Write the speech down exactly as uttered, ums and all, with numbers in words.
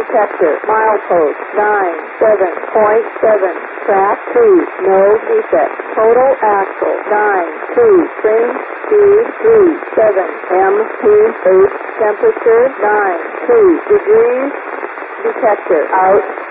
detector. Milepost nine seven point seven. Track two, no defect. Total axle nine two. Train speed three seven. M P eight. Temperature nine two degrees. Detector out.